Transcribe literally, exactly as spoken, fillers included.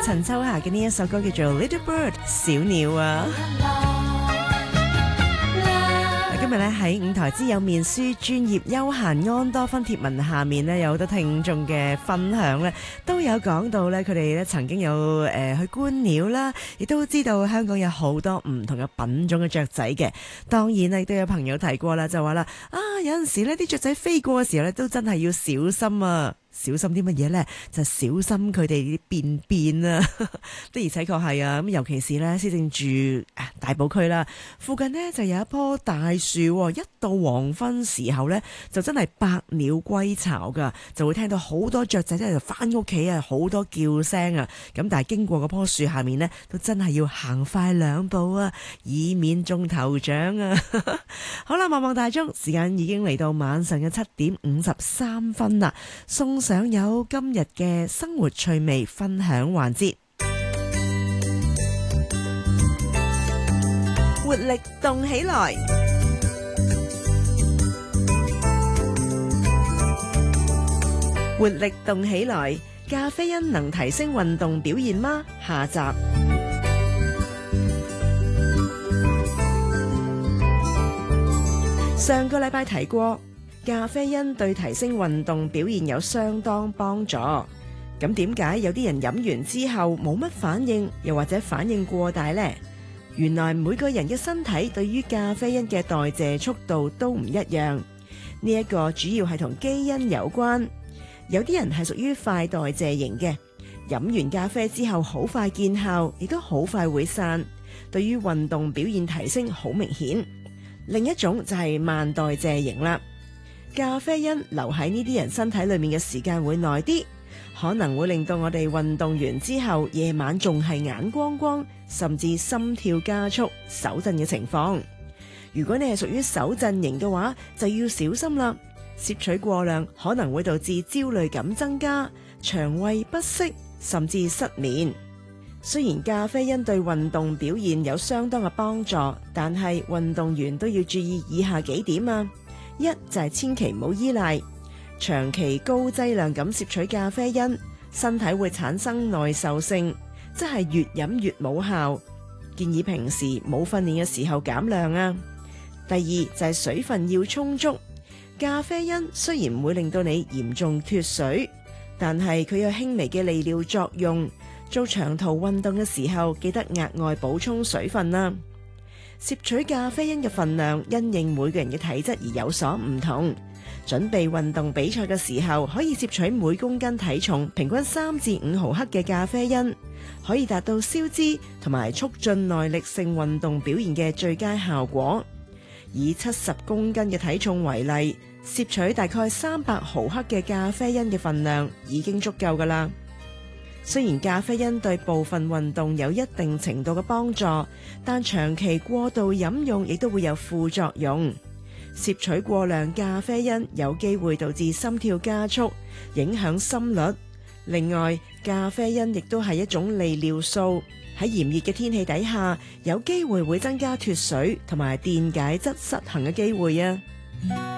陳秋霞嘅呢一首歌叫做《Little Bird》小鳥啊。今日咧喺五台之友面書專業休閒安多芬貼文下面咧，有好多聽眾嘅分享咧，都有講到咧，佢哋咧曾經有誒、呃、去觀鳥啦，亦都知道香港有好多唔同嘅品種嘅雀仔嘅。當然咧，亦都有朋友提過啦，就話啦，啊有陣時咧啲雀仔飛過嘅時候咧，都真係要小心啊！小心啲乜嘢呢？就小心佢哋啲便便啊！的而且確係啊！咁尤其是呢，施政住大埔區啦，附近呢就有一棵大樹，一到黃昏時候呢，就真係百鳥歸巢噶，就會聽到好多雀仔真係返屋企啊，好多叫聲啊！咁但係經過嗰棵樹下面呢，都真係要行快兩步啊，以免中頭獎啊！好啦，望望大鐘，時間已經嚟到晚上嘅七點五十三分啦，送上有今日嘅生活趣味分享環節，活力動起來，活力動起來。咖啡因能提升運動表現嗎？下集。上個禮拜提過，咖啡因對提升運動表現有相當幫助。咁點解有啲人飲完之後冇乜反應，又或者反應過大呢？原來每個人嘅身體對於咖啡因嘅代謝速度都唔一樣。呢一個主要係同基因有關。有啲人係屬於快代謝型嘅，飲完咖啡之後好快見效，亦都好快會散，對於運動表現提升好明顯。另一種就係慢代謝型啦。咖啡因留喺呢啲人身體裏面嘅時間會耐啲，可能會令到我哋運動完之後夜晚仲係眼光光，甚至心跳加速、手震嘅情況。如果你係屬於手震型嘅話，就要小心啦。攝取過量可能會導致焦慮感增加、腸胃不適，甚至失眠。雖然咖啡因對運動表現有相當嘅幫助，但係運動員都要注意以下幾點啊。一就係千祈唔好依賴，長期高劑量咁攝取咖啡因，身體會產生耐受性，即係越飲越冇效。建議平時冇訓練嘅時候減量啊。第二就係水分要充足。咖啡因雖然唔會令到你嚴重脫水，但係佢有輕微嘅利尿作用。做長途運動嘅時候，記得額外補充水分啦。攝取咖啡因嘅分量因應每個人嘅體質而有所唔同。準備運動比賽嘅時候，可以攝取每公斤體重平均三至五毫克嘅咖啡因，可以達到消脂同埋促進耐力性運動表現嘅最佳效果。以七十公斤嘅體重為例，攝取大概三百毫克嘅咖啡因嘅分量已經足夠㗎喇。雖然咖啡因對部分運動有一定程度嘅幫助，但長期過度飲用亦都會有副作用。攝取過量咖啡因有機會導致心跳加速，影響心率。另外，咖啡因亦都係一種利尿素，喺炎熱嘅天氣底下，有機會會增加脫水同埋電解質失衡嘅機會啊。